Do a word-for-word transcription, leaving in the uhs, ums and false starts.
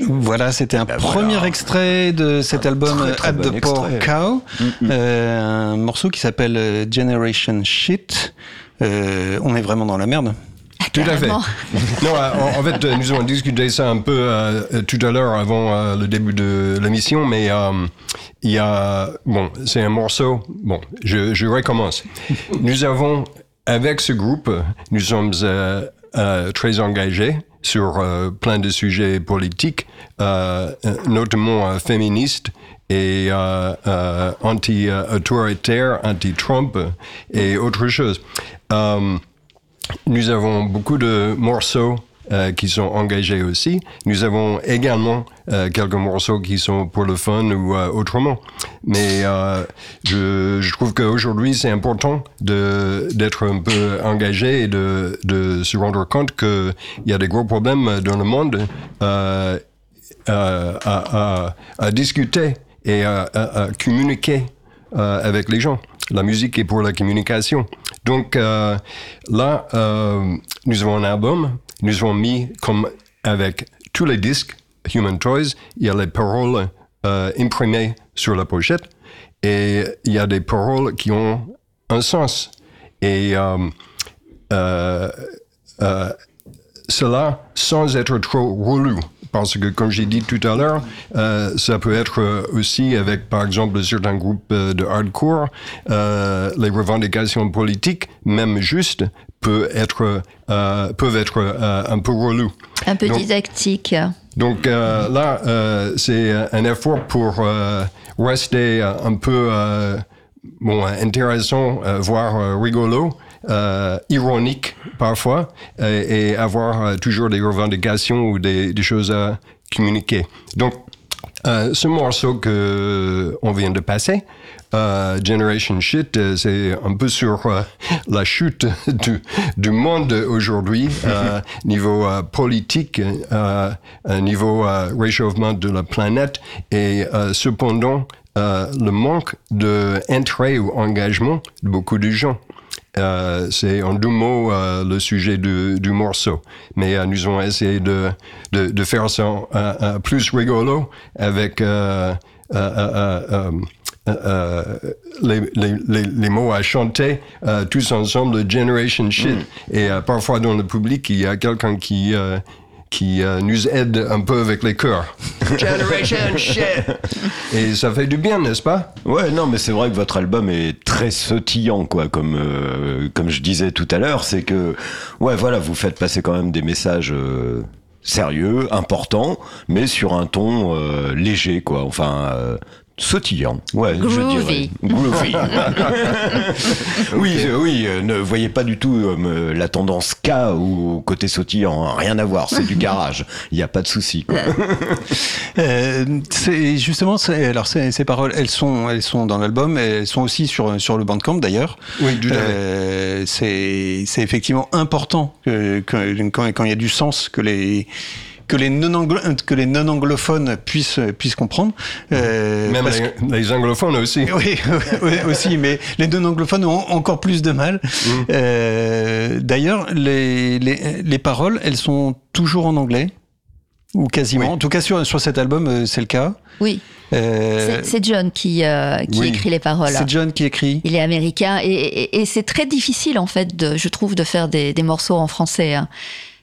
Voilà, c'était un ben premier voilà. extrait de cet un album très, très At bon the Poor Cow, mm-hmm. euh, un morceau qui s'appelle Generation Shit. Euh, on est vraiment dans la merde. Tout à fait. Non, en, en fait, nous avons discuté ça un peu euh, tout à l'heure avant euh, le début de l'émission, mais euh, il y a, bon, c'est un morceau. Bon, je, je recommence. Nous avons, avec ce groupe, nous sommes euh, euh, très engagés sur euh, plein de sujets politiques, euh, notamment euh, féministes et euh, euh, anti-autoritaires, anti-Trump et autre chose. Euh, Nous avons beaucoup de morceaux euh, qui sont engagés aussi. Nous avons également euh, quelques morceaux qui sont pour le fun ou euh, autrement. Mais euh, je, je trouve qu'aujourd'hui, c'est important de, d'être un peu engagé et de, de se rendre compte qu'il y a des gros problèmes dans le monde euh, euh, à, à, à discuter et à, à, à communiquer euh, avec les gens. La musique est pour la communication. Donc euh, là, euh, nous avons un album, nous avons mis comme avec tous les disques Human Toys, il y a les paroles euh, imprimées sur la pochette et il y a des paroles qui ont un sens. Et euh, euh, euh, cela sans être trop relou. Parce que, comme j'ai dit tout à l'heure, euh, ça peut être aussi avec, par exemple, certains groupes de hardcore, euh, les revendications politiques, même justes, peut être, euh, peuvent être euh, un peu relou. Un peu donc, didactique. Donc euh, là, euh, c'est un effort pour euh, rester un peu euh, bon, intéressant, euh, voire euh, rigolo. Euh, ironique parfois euh, et avoir euh, toujours des revendications ou des, des choses à communiquer. Donc, euh, ce morceau que on vient de passer, euh, Generation Shit, euh, c'est un peu sur euh, la chute du, du monde aujourd'hui, euh, niveau euh, politique, euh, niveau euh, réchauffement de la planète et euh, cependant euh, le manque d'intérêt ou engagement de beaucoup de gens. Euh, c'est en deux mots euh, le sujet du, du morceau. Mais euh, nous avons essayé de, de, de faire ça euh, euh, plus rigolo avec euh, euh, euh, euh, euh, les, les, les, les mots à chanter euh, tous ensemble, Generation Shit. Mm. Et euh, parfois dans le public, il y a quelqu'un qui... Euh, qui euh, nous aide un peu avec les chœurs. Generation Shit. Et ça fait du bien, n'est-ce pas? Ouais, non, mais c'est vrai que votre album est très sautillant, quoi, comme euh, comme je disais tout à l'heure, c'est que ouais, voilà, vous faites passer quand même des messages euh, sérieux, importants, mais sur un ton euh, léger, quoi. Enfin. Euh, Sautillant, ouais, Groovy. Je dirais. Groovy. oui, okay. euh, oui, euh, ne voyez pas du tout euh, la tendance K ou côté sautillant, hein, rien à voir, c'est du garage, il n'y a pas de souci. Quoi. euh, c'est justement, c'est, alors c'est, ces paroles, elles sont, elles sont dans l'album, elles sont aussi sur sur le Bandcamp d'ailleurs. Oui, du euh, c'est c'est effectivement important que, que quand quand il y a du sens que les que les non-anglo- que les non-anglophones puissent puissent comprendre. Euh, Même les, que... les anglophones aussi. Oui, oui, aussi, mais les non-anglophones ont encore plus de mal. Mmh. Euh, d'ailleurs, les, les les paroles, elles sont toujours en anglais ou quasiment. Oui. En tout cas, sur sur cet album, c'est le cas. Oui. Euh... C'est, c'est John qui, euh, qui oui. écrit les paroles. C'est John qui écrit. Il est américain et, et, et c'est très difficile en fait, de, je trouve, de faire des, des morceaux en français. Hein.